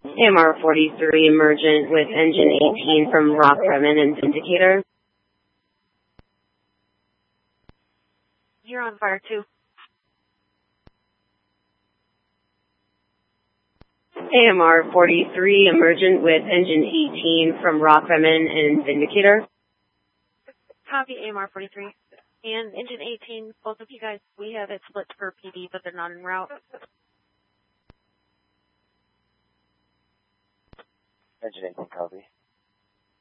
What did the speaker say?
AMR 43 emergent with engine 18 from Rock Redmond and Vindicator. You're on fire 2. AMR 43 emergent with engine 18 from Rock Redmond and Vindicator. Copy AMR 43. And engine 18, both of you guys, we have it split for PD, but they're not en route. Engine 18, copy.